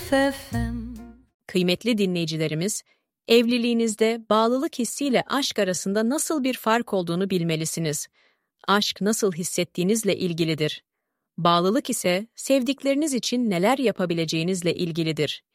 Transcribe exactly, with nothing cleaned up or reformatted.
F F M. Kıymetli dinleyicilerimiz, evliliğinizde bağlılık hissiyle aşk arasında nasıl bir fark olduğunu bilmelisiniz. Aşk nasıl hissettiğinizle ilgilidir. Bağlılık ise sevdikleriniz için neler yapabileceğinizle ilgilidir.